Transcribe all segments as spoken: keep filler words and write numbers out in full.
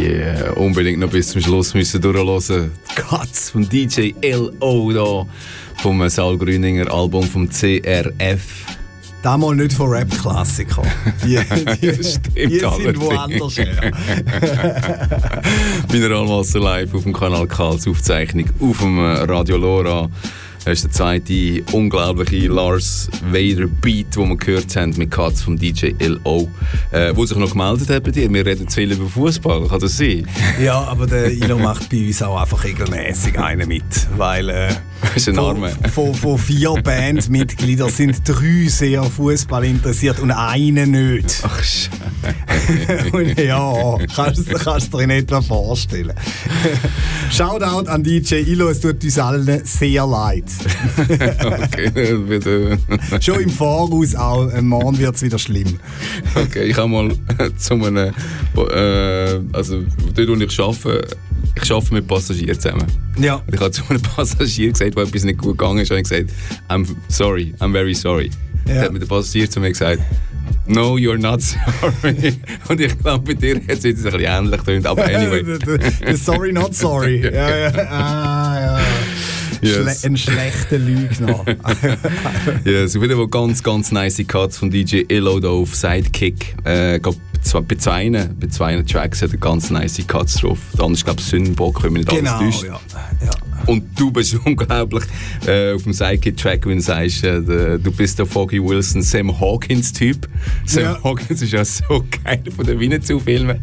Yeah, unbedingt noch bis zum Schluss müssen durchhören. Die Cuts vom D J L O da, vom Saul Grüninger Album vom C R F. Damals nicht von Rap-Klassikern. Die, die, ja, stimmt, die sind woanders her. Mineralwasser live auf dem Kanal K als Aufzeichnung auf dem Radio Lora. Das ist der zweite unglaubliche Lars Vader Beat, den wir gehört haben mit Cuts vom D J L O, äh, wo sich noch gemeldet hat bei dir. Wir reden zu viel über Fußball, kann das sein? Ja, aber der Ilo macht bei uns auch einfach regelmäßig einen mit, weil äh, ist ein von, von, von vier Bandmitgliedern sind drei sehr Fußball interessiert und einer nicht. Ach Scheiße. Und ja, kannst du kannst dir in etwa vorstellen. Shoutout an D J Ilo, es tut uns allen sehr leid. Okay, bitte. Schon im Voraus auch, morgen wird es wieder schlimm. Okay, ich habe mal zu einem, äh, also dort wo ich arbeite, ich arbeite mit Passagieren zusammen. Ja. Und ich habe zu einem Passagier gesagt, wo etwas nicht gut gegangen ist, habe ich gesagt, I'm sorry, I'm very sorry. Ja. Dann hat mir der Passagier zu mir gesagt, no, you're not sorry. Und ich glaube, bei dir hat es jetzt ein bisschen ähnlich getönt, aber anyway. Sorry, not sorry. Ja, ja. Ah, ja. Yes. Schle- ein schlechter Lügner. Ja, es sind wieder ganz, ganz nice Cuts von D J Illo da auf Sidekick. Äh, bei zwei, bei zwei Tracks hat er ganz nice Cuts drauf. Der andere ist, glaube ich, Sündenbock, wenn man nicht genau, alles täuscht. Ja. Ja. Und du bist unglaublich äh, auf dem Sidekick-Track, wenn du sagst, äh, du bist der Foggy Wilson, Sam Hawkins-Typ. Sam ja. Hawkins ist ja so geil von den Winnetou-Filmen.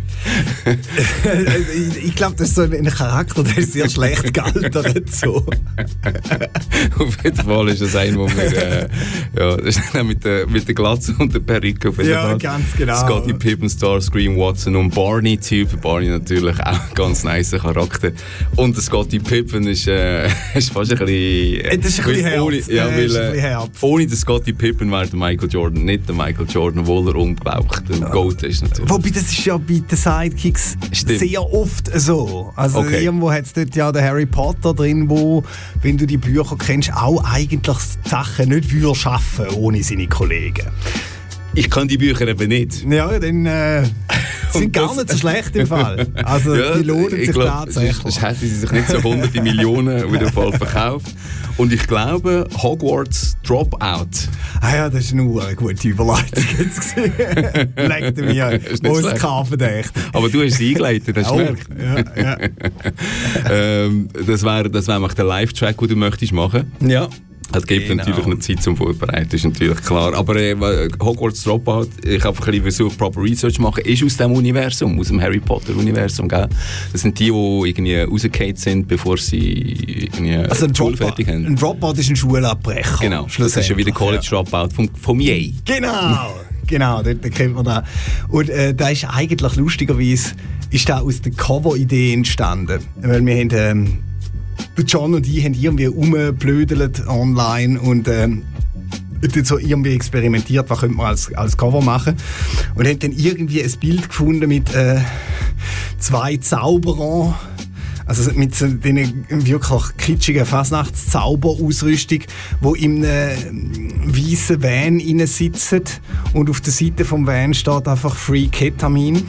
Ich glaube, das ist so ein Charakter, der ist sehr schlecht gealtert. So. Auf jeden Fall ist das ein, wo wir äh, ja, das ist mit der, mit der Glatze und der Perücke auf jeden ja, Fall. Ganz genau. Scottie Pippen, Starscream, Watson und Barney-Typ. Barney natürlich auch ein ganz nice Charakter. Und der Scottie Pippen ist Äh, ist fast ein bisschen... Äh, das ist ein bisschen ohne, herb. Ja, äh, weil, äh, herb. Ohne den Scottie Pippen wäre der Michael Jordan nicht der Michael Jordan, obwohl er unglaublich der ja. Goat ist natürlich. Wobei, das ist ja bei den Sidekicks Stimmt. sehr oft so. Also okay. Irgendwo hat es dort ja den Harry Potter drin, wo, wenn du die Bücher kennst, auch eigentlich Sachen nicht würde schaffen ohne seine Kollegen. Ich kann die Bücher eben nicht. Ja, dann äh, sind gar nicht so schlecht im Fall. Also ja, die lohnen sich glaub, tatsächlich. Das hätten sie sich nicht so hunderte Millionen wieder voll verkauft. Und ich glaube, Hogwarts Dropout. Ah ja, das ist eine gute Überleitung jetzt gesehen. Legte mir Oscar verdächtig. Aber du hast sie eingeleitet, hast du oh, gemerkt? Ja, ja. ähm, das wäre das wär der Live-Track, den du möchtest machen. Ja. Es gibt genau. natürlich noch Zeit zum Vorbereiten, ist natürlich klar. Aber äh, Hogwarts Dropout, ich habe ein bisschen versucht, proper Research zu machen, ist aus dem Universum, aus dem Harry Potter Universum, gell? Das sind die, die irgendwie rausgefallen sind, bevor sie irgendwie also ein Schule fertig haben. Ein Dropout ist ein Schulabbrecher. Genau, das ist ja wie der College Dropout vom, vom Yay. Genau, genau, da kennt man das. Und äh, da ist eigentlich lustigerweise ist da aus der Cover-Idee entstanden. Weil wir haben... Ähm, John und ich haben irgendwie rumgeblödelt online und ähm, so irgendwie experimentiert, was könnte man als, als Cover machen. Und haben dann irgendwie ein Bild gefunden mit äh, zwei Zauberern, also mit so diesen wirklich kitschigen Fasnachtszauber-Ausrüstung, die in einem weißen Van innen sitzen und auf der Seite vom Van steht einfach Free Ketamin.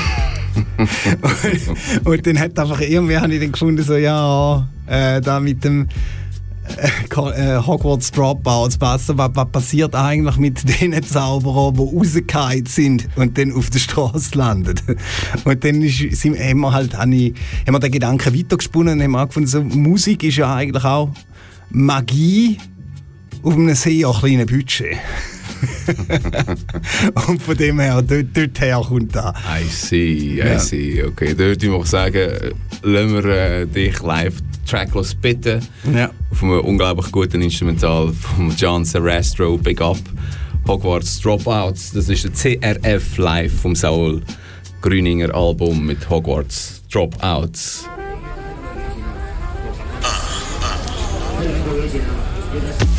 und, und dann hat einfach irgendwie habe ich dann gefunden, so ja, äh, da mit dem äh, Hogwarts Dropout, was, was passiert eigentlich mit den Zauberern, die rausgefallen sind und dann auf der Straße landen. Und dann ist, sind, haben wir halt habe ich, haben wir den Gedanken weitergesponnen und haben angefunden, so, Musik ist ja eigentlich auch Magie auf einem sehr kleinen Budget. Und von dem her, dort, dort her kommt das. I see, I ja. see. Okay, dort würde ich auch sagen, lassen wir äh, dich live tracklos bitten. Ja. Auf einem unglaublich guten Instrumental von John Sarastro, Big Up. Hogwarts Dropouts, das ist der C R F live vom Saul Grüninger Album mit Hogwarts Dropouts.